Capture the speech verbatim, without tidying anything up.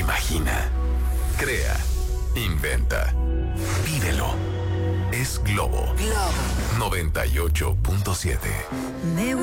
Imagina, crea, inventa, vívelo. Es Globo Globo noventa y ocho punto siete. Me